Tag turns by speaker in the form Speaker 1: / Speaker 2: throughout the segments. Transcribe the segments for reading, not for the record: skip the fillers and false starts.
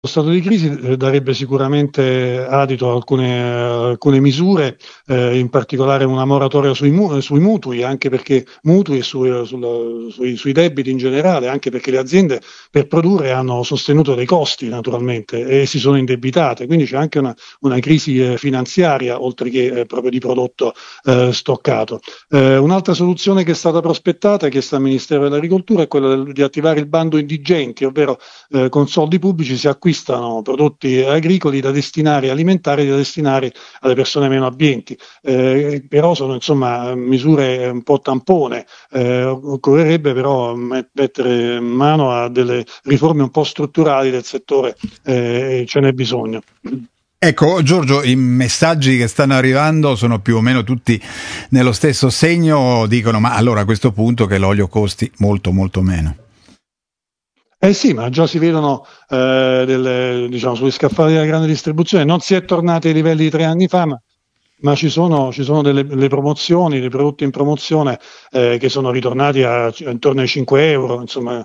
Speaker 1: stato di crisi darebbe sicuramente adito a alcune misure, in particolare una moratoria sui mutui, anche perché mutui e sui debiti in generale, anche perché le aziende per produrre hanno sostenuto dei costi naturalmente e si sono indebitate, quindi c'è anche una crisi finanziaria oltre che proprio di prodotto stoccato. Un'altra soluzione che è stata prospettata, che sta al Ministero dell'Agricoltura, è quella di attivare il bando indigenti, ovvero con soldi pubblici si acquistano prodotti agricoli da destinare, alimentari da destinare alle persone meno abbienti, però sono insomma misure un po' tampone, occorrerebbe però mettere mano a delle riforme un po' strutturali del settore, ce n'è bisogno.
Speaker 2: Ecco Giorgio, i messaggi che stanno arrivando sono più o meno tutti nello stesso segno, dicono ma allora a questo punto che l'olio costi molto molto meno.
Speaker 1: Eh sì, ma già si vedono diciamo, sugli scaffali della grande distribuzione, non si è tornati ai livelli di 3 anni fa, ma ci sono delle promozioni, dei prodotti in promozione che sono ritornati intorno ai 5 euro, insomma,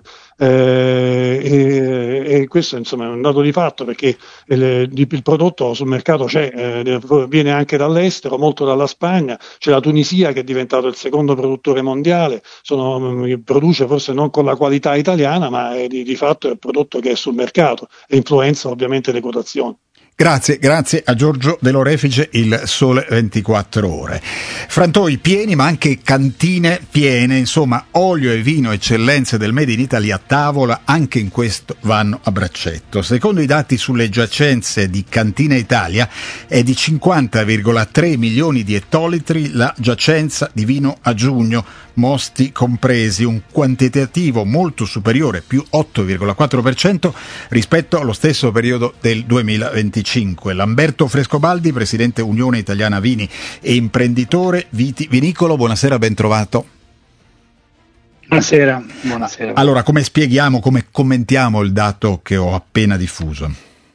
Speaker 1: e questo insomma, è un dato di fatto perché il prodotto sul mercato c'è, viene anche dall'estero, molto dalla Spagna, c'è la Tunisia che è diventato il secondo produttore mondiale, produce forse non con la qualità italiana, ma di fatto è il prodotto che è sul mercato e influenza ovviamente le quotazioni.
Speaker 2: Grazie a Giorgio De Lorefice, Il Sole 24 Ore. Frantoi pieni ma anche cantine piene, insomma olio e vino eccellenze del Made in Italy a tavola, anche in questo vanno a braccetto. Secondo i dati sulle giacenze di Cantina Italia è di 50,3 milioni di ettolitri la giacenza di vino a giugno, mosti compresi, un quantitativo molto superiore, più 8,4% rispetto allo stesso periodo del 2025. Lamberto Frescobaldi, presidente Unione Italiana Vini e imprenditore vinicolo, buonasera, ben trovato.
Speaker 3: Buonasera.
Speaker 2: Allora, come spieghiamo, come commentiamo il dato che ho appena diffuso?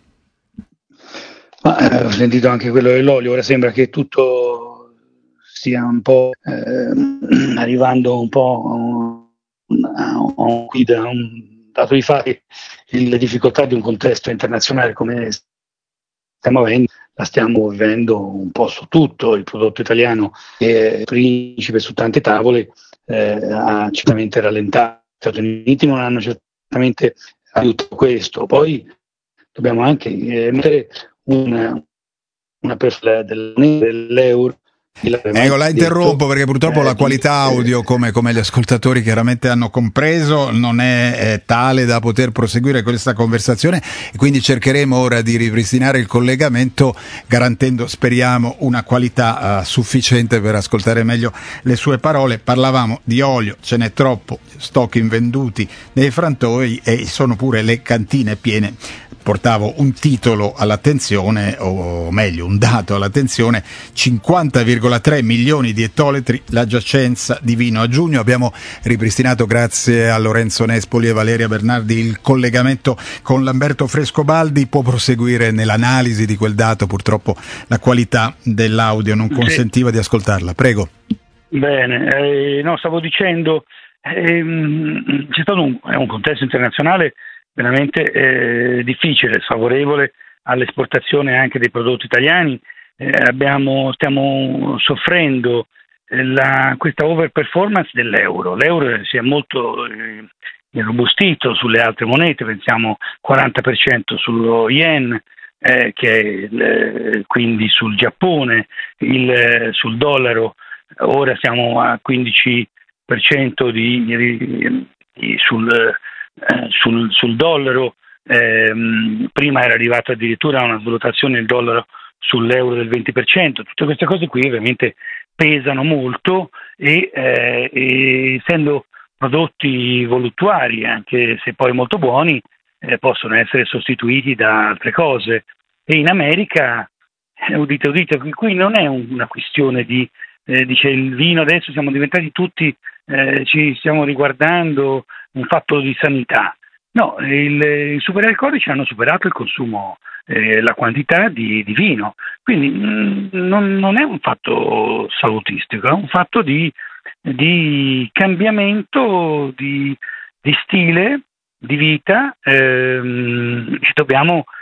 Speaker 3: Ho sentito anche quello dell'olio, ora sembra che tutto stia un po' arrivando un po' qui da un dato di fatti, le difficoltà di un contesto internazionale come stiamo avendo, la stiamo vivendo un po' su tutto. Il prodotto italiano che è principe su tante tavole ha certamente rallentato. Gli Stati Uniti non hanno certamente aiutato questo. Poi dobbiamo anche mettere una per dell'euro.
Speaker 2: Ecco, la interrompo perché purtroppo la qualità audio, come gli ascoltatori chiaramente hanno compreso, non è tale da poter proseguire questa conversazione e quindi cercheremo ora di ripristinare il collegamento garantendo, speriamo, una qualità sufficiente per ascoltare meglio le sue parole. Parlavamo di olio, ce n'è troppo, stock invenduti nei frantoi e sono pure le cantine piene. Portavo un titolo all'attenzione, o meglio un dato all'attenzione: 50,3 milioni di ettolitri la giacenza di vino a giugno. Abbiamo ripristinato, grazie a Lorenzo Nespoli e Valeria Bernardi, il collegamento con Lamberto Frescobaldi. Può proseguire nell'analisi di quel dato, purtroppo la qualità dell'audio non consentiva di ascoltarla. Prego.
Speaker 3: Bene, no, stavo dicendo, c'è stato un contesto internazionale veramente difficile, sfavorevole all'esportazione anche dei prodotti italiani. Stiamo soffrendo questa overperformance dell'euro. L'euro si è molto irrobustito sulle altre monete, pensiamo 40% sullo yen, quindi sul Giappone, sul dollaro. Ora siamo a 15% sul dollaro, prima era arrivato addirittura a una svalutazione del dollaro sull'euro del 20%. Tutte queste cose qui ovviamente pesano molto e essendo prodotti voluttuari, anche se poi molto buoni, possono essere sostituiti da altre cose. E in America, udite, qui non è una questione dice il vino, adesso siamo diventati tutti, ci stiamo riguardando un fatto di sanità. No, i superalcolici hanno superato il consumo, la quantità di vino, quindi non è un fatto salutistico, è un fatto di cambiamento di stile di vita, ci dobbiamo